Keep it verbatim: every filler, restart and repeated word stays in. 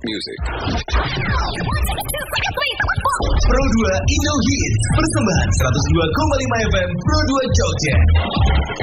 music. Pro dua Indo Hits persembahan seratus dua koma lima F M Pro dua Jogja.